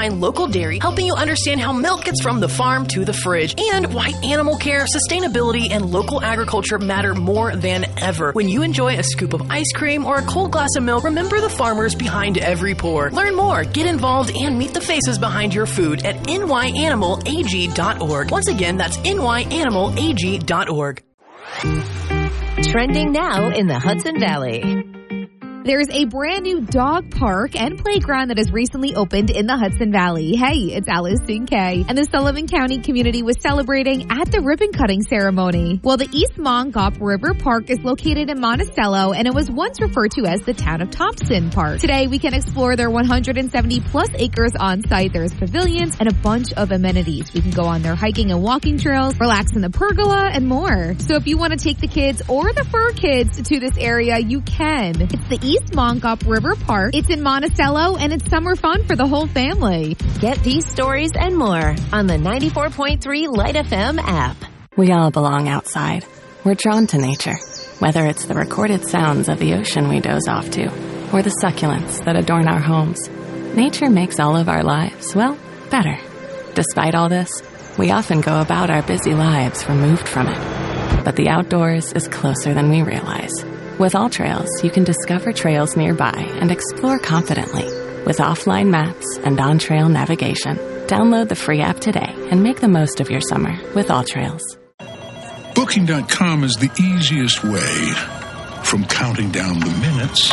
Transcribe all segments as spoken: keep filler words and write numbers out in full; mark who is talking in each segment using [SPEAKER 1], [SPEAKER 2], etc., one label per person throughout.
[SPEAKER 1] behind local dairy, helping you understand how milk gets from the farm to the fridge, and why animal care, sustainability, and local agriculture matter more than ever. When you enjoy a scoop of ice cream or a cold glass of milk, remember the farmers behind every pour. Learn more, get involved, and meet the faces behind your food at N Y animal A G dot org. Once again, that's N Y animal A G dot org.
[SPEAKER 2] Trending now in the Hudson Valley.
[SPEAKER 3] There's a brand new dog park and playground that has recently opened in the Hudson Valley. Hey, it's Allison Kay. And the Sullivan County community was celebrating at the ribbon cutting ceremony. Well, the East Mongop River Park is located in Monticello, and it was once referred to as the town of Thompson Park. Today, we can explore their one hundred seventy plus acres on site. There's pavilions and a bunch of amenities. We can go on their hiking and walking trails, relax in the pergola, and more. So if you want to take the kids or the fur kids to this area, you can. It's the East Mongop River Park. It's in Monticello, and it's summer fun for the whole family.
[SPEAKER 2] Get these stories and more on the ninety-four point three Light F M app.
[SPEAKER 4] We all belong outside. We're drawn to nature, whether it's the recorded sounds of the ocean we doze off to, or the succulents that adorn our homes. Nature makes all of our lives, well, better. Despite all this, we often go about our busy lives removed from it. But the outdoors is closer than we realize. With AllTrails, you can discover trails nearby and explore confidently with offline maps and on-trail navigation. Download the free app today and make the most of your summer with AllTrails.
[SPEAKER 5] Booking dot com is the easiest way from counting down the minutes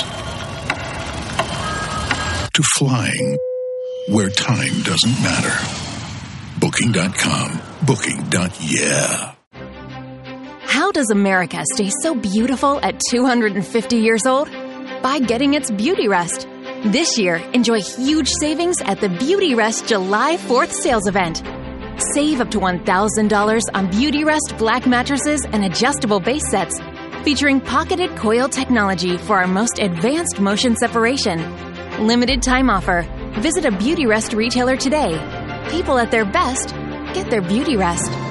[SPEAKER 5] to flying where time doesn't matter. Booking dot com. Booking. Yeah.
[SPEAKER 6] How does America stay so beautiful at two hundred fifty years old? By getting its Beauty Rest. This year, enjoy huge savings at the Beauty Rest July fourth sales event. Save up to one thousand dollars on Beauty Rest black mattresses and adjustable base sets, featuring pocketed coil technology for our most advanced motion separation. Limited time offer. Visit a Beauty Rest retailer today. People at their best get their Beauty Rest.